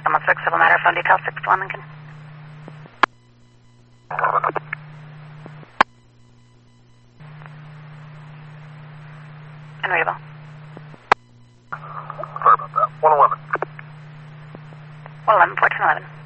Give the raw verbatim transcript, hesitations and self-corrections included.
Tacoma six, civil matter, phone detail six to one Lincoln. Unreadable. Sorry about that. one eleven. one eleven, fourteen eleven.